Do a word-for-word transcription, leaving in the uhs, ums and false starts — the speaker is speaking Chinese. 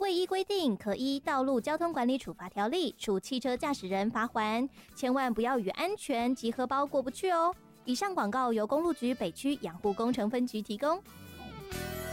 会依规定可依道路交通管理处罚条例处汽车驾驶人罚锾，千万不要与安全及荷包过不去哦。以上广告由公路局北区养护工程分局提供。